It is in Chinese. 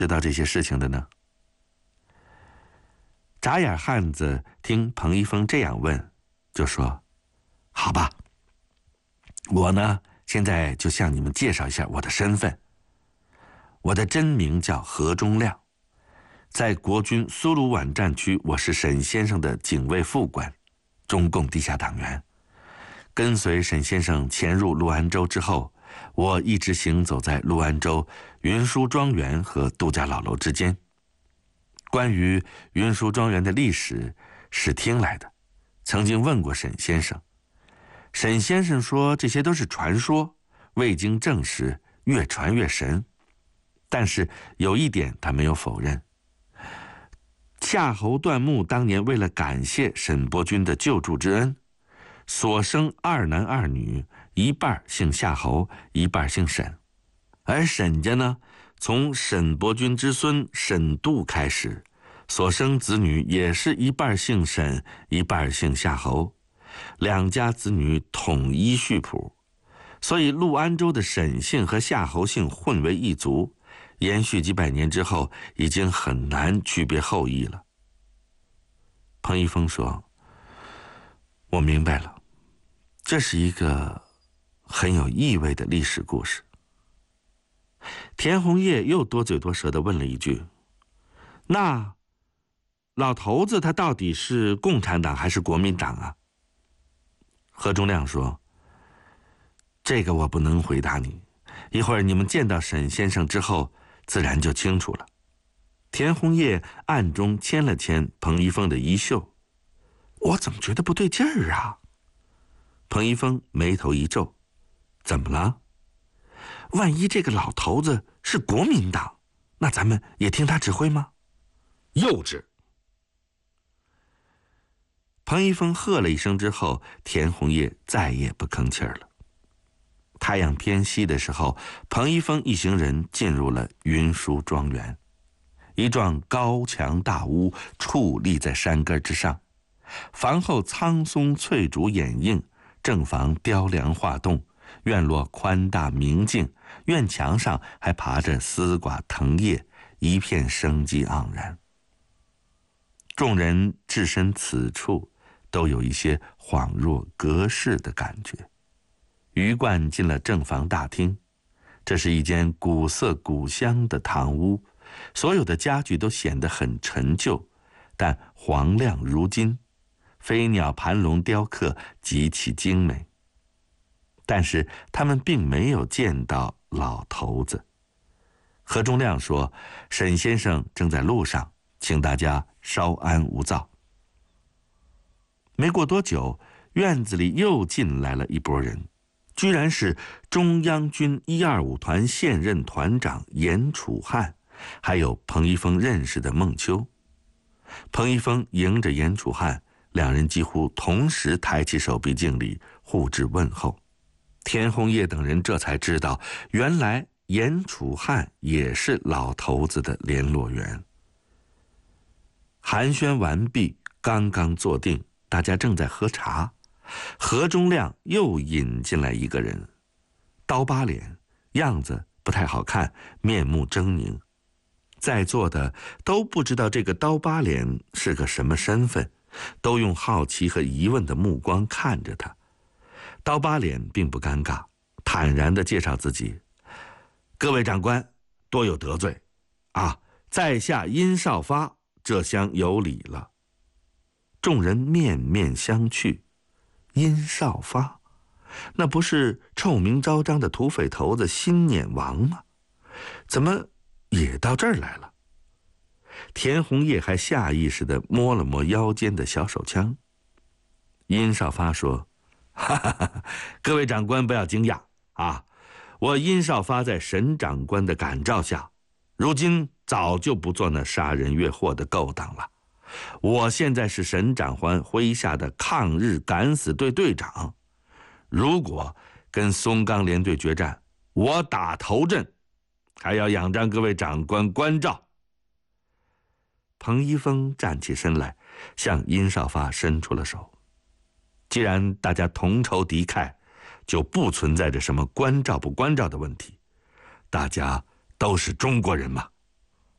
知道这些事情的呢？眨眼汉子听彭一峰这样问，就说：“好吧，我呢现在就向你们介绍一下我的身份。我的真名叫何忠亮，在国军苏鲁皖战区，我是沈先生的警卫副官，中共地下党员。跟随沈先生潜入陆安州之后，我一直行走在陆安州云舒庄园和杜家老楼之间。关于云舒庄园的历史是听来的，曾经问过沈先生。沈先生说这些都是传说，未经证实，越传越神。但是有一点他没有否认，夏侯段木当年为了感谢沈伯钧的救助之恩，所生二男二女，一半姓夏侯，一半姓沈。而沈家呢，从沈伯钧之孙沈度开始，所生子女也是一半姓沈，一半姓夏侯，两家子女统一序谱。所以陆安州的沈姓和夏侯姓混为一族，延续几百年之后，已经很难区别后裔了。彭一峰说：“我明白了，这是一个很有意味的历史故事。”田红叶又多嘴多舌地问了一句：“那老头子他到底是共产党还是国民党啊？”何忠亮说：“这个我不能回答你，一会儿你们见到沈先生之后，自然就清楚了。”田红叶暗中牵了牵彭一峰的衣袖：“我怎么觉得不对劲儿啊？”彭一峰眉头一皱：“怎么了？万一这个老头子是国民党，那咱们也听他指挥吗？”“幼稚！”彭一峰喝了一声之后，田红叶再也不吭气儿了。太阳偏西的时候，彭一峰一行人进入了云舒庄园。一幢高墙大屋矗立在山根之上，房后苍松翠竹掩映，正房雕梁画栋，院落宽大明净，院墙上还爬着丝瓜藤叶，一片生机盎然。众人置身此处，都有一些恍若隔世的感觉。鱼贯进了正房大厅，这是一间古色古香的堂屋，所有的家具都显得很陈旧，但黄亮如金，飞鸟盘龙雕刻极其精美。但是他们并没有见到老头子。何忠亮说：“沈先生正在路上，请大家稍安勿躁。”没过多久，院子里又进来了一拨人，居然是中央军125团现任团长严楚汉，还有彭一峰认识的孟秋。彭一峰迎着严楚汉，两人几乎同时抬起手臂敬礼，互致问候。田红叶等人这才知道，原来严楚汉也是老头子的联络员。寒暄完毕，刚刚坐定，大家正在喝茶，何忠亮又引进来一个人，刀疤脸，样子不太好看，面目狰狞。在座的都不知道这个刀疤脸是个什么身份，都用好奇和疑问的目光看着他。刀疤脸并不尴尬，坦然地介绍自己：“各位长官，多有得罪啊！在下殷少发，这厢有礼了。”众人面面相觑。殷少发，那不是臭名昭彰的土匪头子新撵王吗？怎么也到这儿来了？田红叶还下意识地摸了摸腰间的小手枪。殷少发说：“哈哈哈，各位长官不要惊讶啊！我殷少发在沈长官的感召下，如今早就不做那杀人越货的勾当了。我现在是沈长官麾下的抗日敢死队队长，如果跟松冈联队决战，我打头阵，还要仰仗各位长官关照。”彭一峰站起身来，向殷少发伸出了手。既然大家同仇敌忾，就不存在着什么关照不关照的问题，大家都是中国人嘛。